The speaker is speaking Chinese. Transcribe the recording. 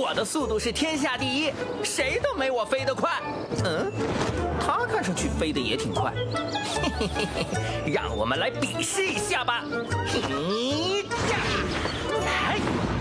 我的速度是天下第一，谁都没我飞得快。他看上去飞得也挺快。嘿嘿嘿嘿，让我们来比试一下吧。嘿呀，哎。